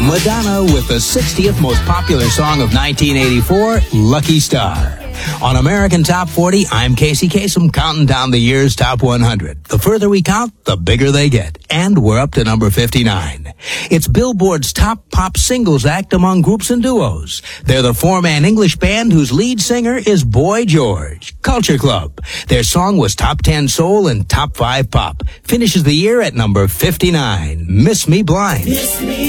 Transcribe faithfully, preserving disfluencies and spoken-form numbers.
Madonna with the sixtieth most popular song of nineteen eighty-four, Lucky Star. On American Top forty, I'm Casey Kasem, counting down the year's Top one hundred. The further we count, the bigger they get. And we're up to number fifty-nine. It's Billboard's top pop singles act among groups and duos. They're the four-man English band whose lead singer is Boy George. Culture Club. Their song was top ten soul and top five pop. Finishes the year at number fifty-nine. Miss Me Blind. Miss me